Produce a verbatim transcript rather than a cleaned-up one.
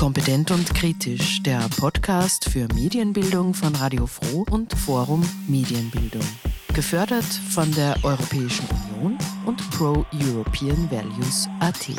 Kompetent und kritisch, der Podcast für Medienbildung von Radio Froh und Forum Medienbildung. Gefördert von der Europäischen Union und Pro European Values Punkt at.